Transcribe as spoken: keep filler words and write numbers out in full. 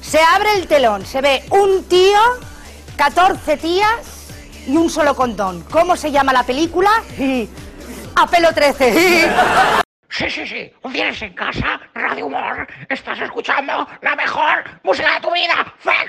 Se abre el telón, se ve un tío, catorce tías y un solo condón. ¿Cómo se llama la película? Apelo trece. Sí, sí, sí. Un viernes en casa, Radio Humor. Estás escuchando la mejor música de tu vida.